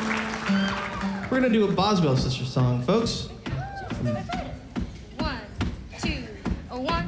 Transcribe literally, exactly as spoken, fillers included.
We're gonna do a Boswell Sisters song, folks.